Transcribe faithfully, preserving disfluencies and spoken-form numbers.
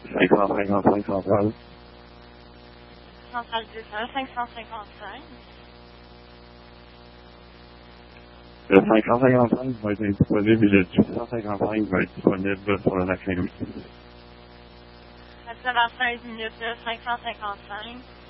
cinq cent cinquante-cinq centrale. Centrale deux cents, cinq cent cinquante-cinq. Le cinq cent cinquante-cinq va être disponible et le huit cent cinquante-cinq va être disponible sur le lac Saint-Louis. À dix-neuf heures seize minutes, le cinq cent cinquante-cinq.